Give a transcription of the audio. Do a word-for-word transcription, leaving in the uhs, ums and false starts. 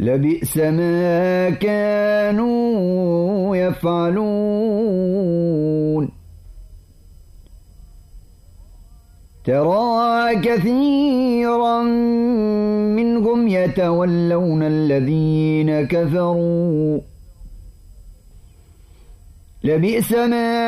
لبئس ما كانوا يفعلون ترى كثيرا منهم يتولون الذين كفروا لبئس ما